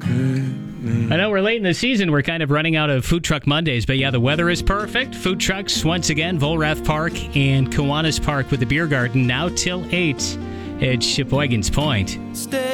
I know we're late in the season. We're kind of running out of Food Truck Mondays, but yeah, the weather is perfect. Food trucks, once again, Volrath Park and Kiwanis Park with the beer garden now till 8 at Sheboygan's Point.